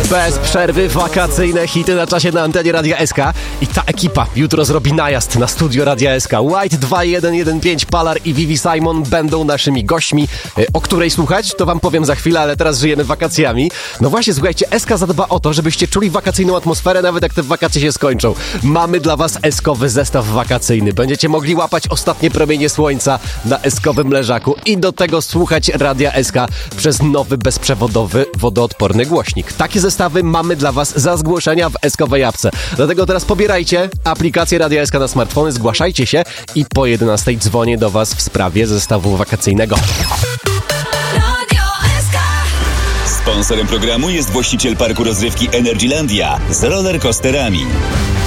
Bez przerwy wakacyjne hity na czasie na antenie Radia SK. I ta ekipa jutro zrobi najazd na studio Radia SK. White 2115, Palar i Vivi Simon będą naszymi gośćmi. O której słuchać, to wam powiem za chwilę, ale teraz żyjemy wakacjami. No właśnie, słuchajcie, SK zadba o to, żebyście czuli wakacyjną atmosferę, nawet jak te wakacje się skończą. Mamy dla was eskowy zestaw wakacyjny. Będziecie mogli łapać ostatnie promienie słońca na eskowym leżaku i do tego słuchać Radia SK przez nowy bezprzewodowy wodoodporny głośnik. Takie zestawy mamy dla was za zgłoszenia w eskowej apce. Dlatego teraz pobierajcie aplikację Radia SK na smartfony, zgłaszajcie się i po 11 dzwonię do was w sprawie zestawu wakacyjnego. Sponsorem programu jest właściciel parku rozrywki Energylandia z rollercoasterami.